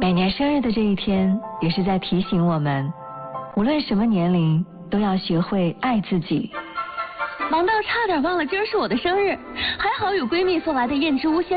每年生日的这一天，也是在提醒我们，无论什么年龄，都要学会爱自己。 忙到差点忘了今儿是我的生日，还好有闺蜜送来的燕之屋鲜